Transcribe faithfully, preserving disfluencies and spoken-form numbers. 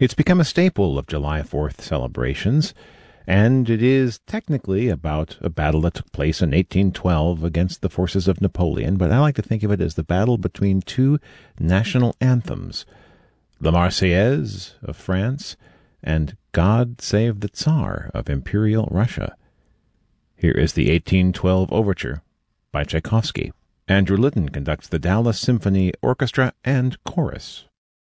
It's become a staple of July fourth celebrations, and it is technically about a battle that took place in eighteen twelve against the forces of Napoleon, but I like to think of it as the battle between two national anthems, the Marseillaise of France and God Save the Tsar of Imperial Russia. Here is the eighteen twelve Overture by Tchaikovsky. Andrew Litton conducts the Dallas Symphony Orchestra and Chorus.